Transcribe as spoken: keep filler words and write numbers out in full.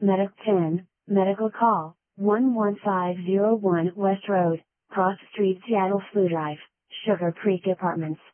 Medic ten, medical call, one one five zero one West Road, Cross Street, Seattle. Flu Drive, Sugar Creek Apartments.